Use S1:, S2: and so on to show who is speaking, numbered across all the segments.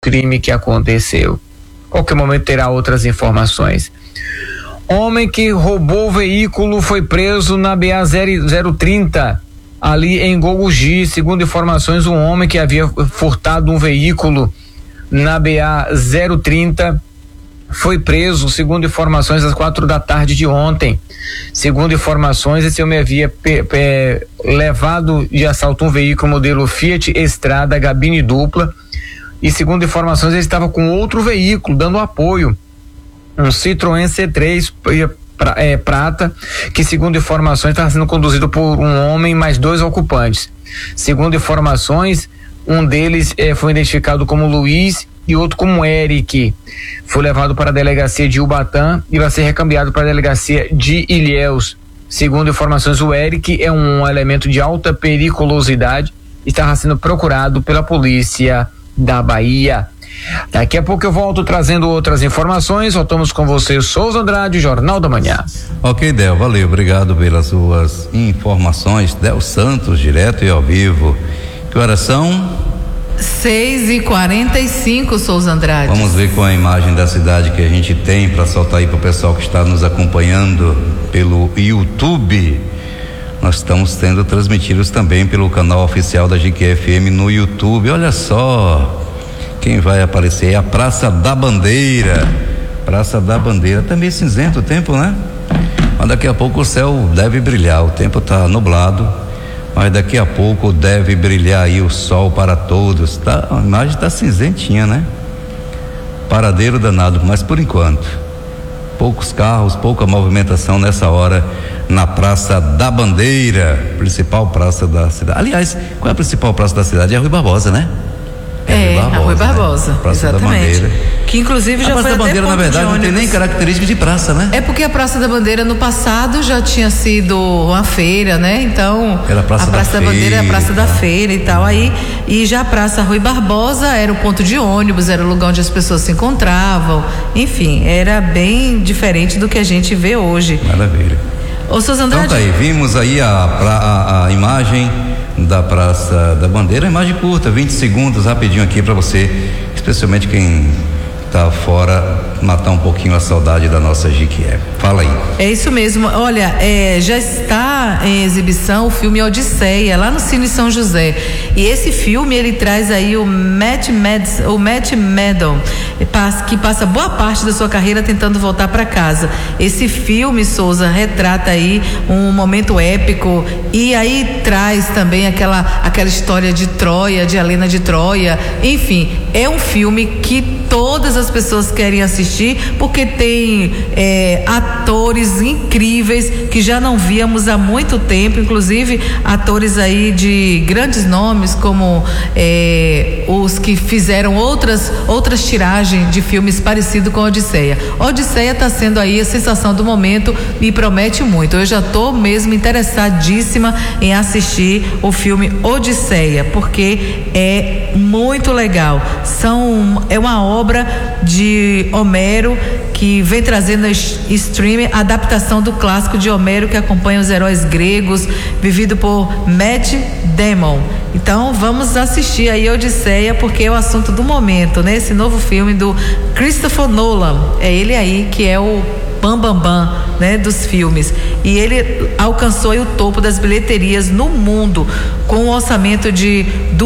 S1: crime que aconteceu. Qualquer momento terá outras informações. Homem que roubou o veículo foi preso na BA 030, ali em Gogugi. Segundo informações, um homem que havia furtado um veículo na BA 030 foi preso, segundo informações, às 4 da tarde de ontem. Segundo informações, esse homem havia levado de assalto um veículo modelo Fiat Strada, gabine dupla, e segundo informações, ele estava com outro veículo dando apoio, um Citroën C3 prata, que segundo informações estava sendo conduzido por um homem mais 2 ocupantes. Segundo informações, um deles foi identificado como Luiz e outro como Eric. Foi levado para a delegacia de Ubatã e vai ser recambiado para a delegacia de Ilhéus. Segundo informações, o Eric é um elemento de alta periculosidade e estava sendo procurado pela polícia da Bahia. Daqui a pouco eu volto trazendo outras informações. Voltamos com você, Souza Andrade, Jornal da Manhã.
S2: Ok, Del, valeu, obrigado pelas suas informações. Del Santos, direto e ao vivo. Que horas são?
S3: 6h45, Souza Andrade.
S2: Vamos ver com a imagem da cidade que a gente tem para soltar aí para o pessoal que está nos acompanhando pelo YouTube. Nós estamos sendo transmitidos também pelo canal oficial da GQFM no YouTube. Olha só quem vai aparecer, é a Praça da Bandeira. Praça da Bandeira, tá meio cinzento o tempo, né? Mas daqui a pouco o céu deve brilhar, o tempo tá nublado, mas daqui a pouco deve brilhar aí o sol para todos, tá? A imagem tá cinzentinha, né? Paradeiro danado, mas por enquanto poucos carros, pouca movimentação nessa hora na Praça da Bandeira, principal praça da cidade. Aliás, qual é a principal praça da cidade? É a Rui Barbosa, né?
S3: A Rui Barbosa, né?
S2: Praça
S3: exatamente.
S2: Da Bandeira.
S3: Que inclusive já
S2: foi. A Praça da Bandeira, na verdade, não tem nem característica de praça, né?
S3: É porque a Praça da Bandeira no passado já tinha sido uma feira, né? Então,
S2: era a Praça
S3: da Bandeira é a Praça da Feira e tal. Aí, e já a Praça Rui Barbosa era o ponto de ônibus, era o lugar onde as pessoas se encontravam. Enfim, era bem diferente do que a gente vê hoje.
S2: Maravilha.
S3: Ô, Souza Andrade.
S2: Então tá aí, vimos aí a imagem da Praça da Bandeira, imagem curta, 20 segundos, rapidinho aqui para você, especialmente quem tá fora, matar um pouquinho a saudade da nossa Jequié. Fala aí.
S3: É isso mesmo. Olha, já está em exibição o filme Odisseia, lá no Cine São José. E esse filme, ele traz aí o Matt Madden, que passa boa parte da sua carreira tentando voltar para casa. Esse filme, Souza, retrata aí um momento épico e aí traz também aquela história de Troia, de Helena de Troia. Enfim, é um filme que todas as pessoas querem assistir porque tem atores incríveis que já não víamos há muito tempo, inclusive atores aí de grandes nomes como os que fizeram outras tiragens de filmes parecidos com Odisseia. Odisseia está sendo aí a sensação do momento e promete muito. Eu já estou mesmo interessadíssima em assistir o filme Odisseia, porque é muito legal. É uma obra de Homero que vem trazendo no streaming a adaptação do clássico de Homero que acompanha os heróis gregos, vivido por Matt Damon. Então vamos assistir aí Odisseia, porque é o assunto do momento, né? Esse novo filme do Christopher Nolan, é ele aí que é o bambambam, né, dos filmes, e ele alcançou aí o topo das bilheterias no mundo com um orçamento de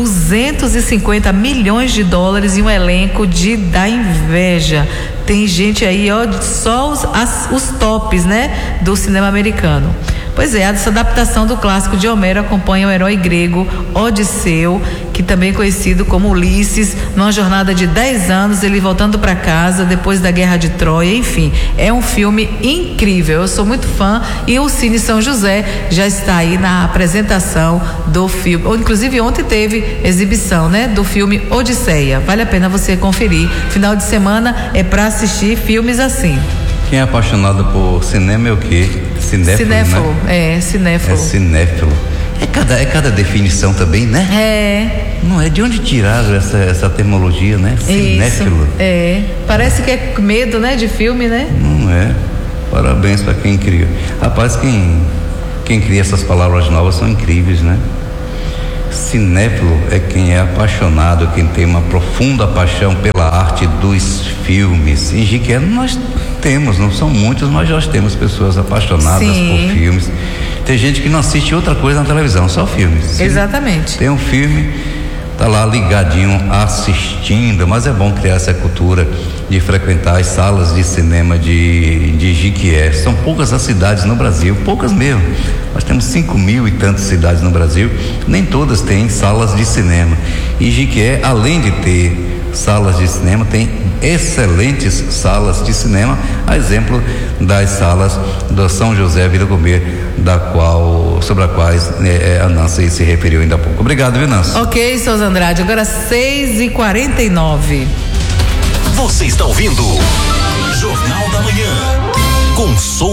S3: 250 milhões de dólares e um elenco de dar inveja. Tem gente aí, ó, só os tops, né, do cinema americano. Pois é, essa adaptação do clássico de Homero acompanha o herói grego Odisseu, que também é conhecido como Ulisses, numa jornada de 10 anos, ele voltando para casa depois da Guerra de Troia. Enfim, é um filme incrível, eu sou muito fã, e o Cine São José já está aí na apresentação do filme, inclusive ontem teve exibição, né, do filme Odisseia. Vale a pena você conferir, final de semana é para assistir filmes assim.
S2: Quem é apaixonado por cinema é o quê? Cinéfilo, né?
S3: Cinéfilo.
S2: É cinéfilo. É cada definição também, né? Não é de onde tiraram essa terminologia, né? Cinéfilo.
S3: Isso, parece que é medo, né? De filme, né?
S2: Não é. Parabéns para quem cria. Rapaz, quem cria essas palavras novas são incríveis, né? cinéfilo é quem é apaixonado, quem tem uma profunda paixão pela arte dos filmes. Em Jiquié nós temos, não são muitos, mas nós temos pessoas apaixonadas por filmes. Tem gente que não assiste outra coisa na televisão, só filmes.
S3: Exatamente.
S2: Tem um filme, tá lá ligadinho assistindo, mas é bom criar essa cultura de frequentar as salas de cinema de Jiquié. São poucas as cidades no Brasil, poucas mesmo. Nós temos 5.000 e tantas cidades no Brasil, nem todas têm salas de cinema. E Jiquié, além de ter salas de cinema, tem excelentes salas de cinema, a exemplo das salas do São José Vila Gourmet, sobre a quais a Nancy se referiu ainda há pouco. Obrigado, viu, Nancy?
S3: Ok, Souza Andrade, agora 6h49.
S4: Você está ouvindo Jornal da Manhã com